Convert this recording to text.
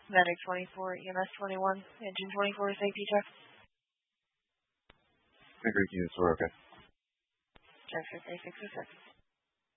Medic 24, EMS 21, engine 24, safety check. Agreed, units, we're okay. Check for 3606.